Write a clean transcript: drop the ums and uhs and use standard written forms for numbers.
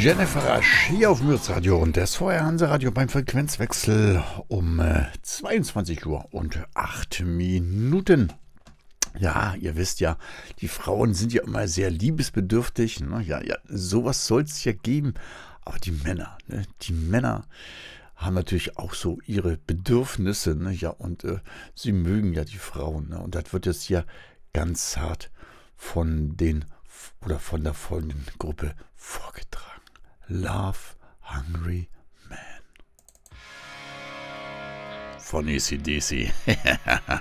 Jennifer Rasch hier auf Mürzradio und das vorher Hanse-Radio beim Frequenzwechsel um 22 Uhr und 8 Minuten. Ja, ihr wisst ja, die Frauen sind ja immer sehr liebesbedürftig. Ne? Ja, sowas soll es ja geben. Aber die Männer, ne? Die Männer haben natürlich auch so ihre Bedürfnisse. Ne? Ja, und sie mögen ja die Frauen. Ne? Und das wird jetzt hier ganz hart von von der folgenden Gruppe vorgetragen. Love Hungry Man von AC/DC.